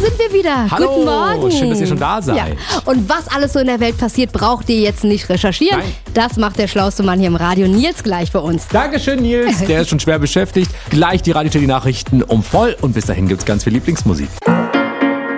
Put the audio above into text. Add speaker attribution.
Speaker 1: sind wir wieder.
Speaker 2: Hallo,
Speaker 1: Guten Morgen.
Speaker 2: schön, dass ihr schon da seid.
Speaker 1: Ja. Und was alles so in der Welt passiert, braucht ihr jetzt nicht recherchieren.
Speaker 2: Nein.
Speaker 1: Das macht der schlauste Mann hier im Radio, Nils, gleich für uns.
Speaker 2: Dankeschön, Nils. Der ist schon schwer beschäftigt. Gleich die Radio-Nachrichten um voll und bis dahin gibt's ganz viel Lieblingsmusik.